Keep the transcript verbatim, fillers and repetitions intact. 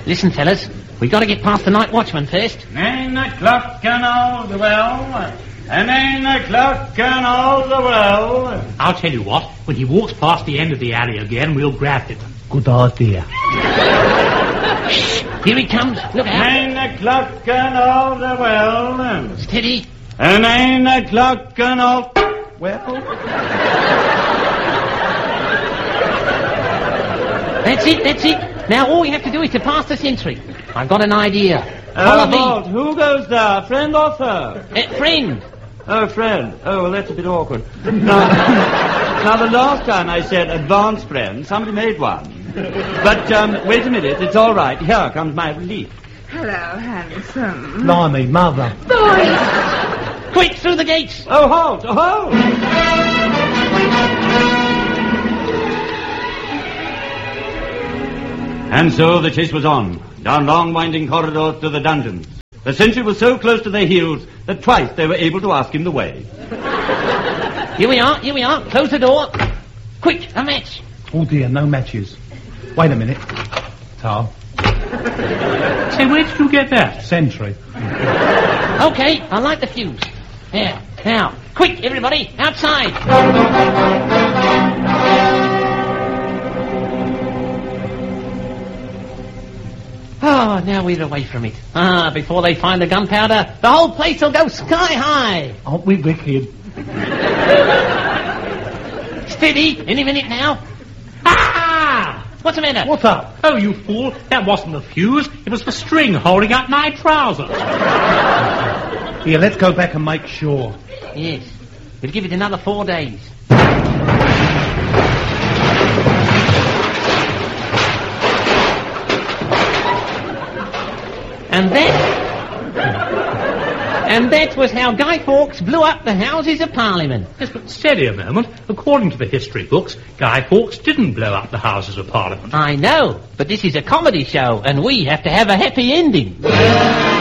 Listen, fellas, we've got to get past the night watchman first. Nine o'clock and all the well, and nine o'clock and all the well. I'll tell you what, when he walks past the end of the alley again, we'll grab him. Good idea. Here he comes. Look out. Nine o'clock and all the well. Steady. And nine o'clock and all... Well... That's it, that's it. Now all we have to do is to pass the sentry. I've got an idea. Uh, Follow halt. me. Who goes there? Friend or foe? Uh, friend. Oh, friend. Oh, well, that's a bit awkward. Now, now, the last time I said advance friend, somebody made one. But, um, wait a minute. It's all right. Here comes my relief. Hello, handsome. Blimey, mother. Boys! Quick, through the gates. Oh, halt. Oh, halt. And so the chase was on, down long winding corridors to the dungeons. The sentry was so close to their heels that twice they were able to ask him the way. Here we are, here we are. Close the door. Quick, a match. Oh dear, no matches. Wait a minute. Tom. Say, where did you get that? Sentry. Okay, I light the fuse. There, now, quick, everybody, outside. Oh, now we're away from it. Ah, before they find the gunpowder, the whole place will go sky high. Aren't we wicked? Steady, any minute now. Ah! What's the matter? What's up? Oh, you fool, that wasn't the fuse. It was the string holding up my trousers. Here, let's go back and make sure. Yes, we'll give it another four days. And that... and that was how Guy Fawkes blew up the Houses of Parliament. Yes, but steady a moment. According to the history books, Guy Fawkes didn't blow up the Houses of Parliament. I know, but this is a comedy show, and we have to have a happy ending.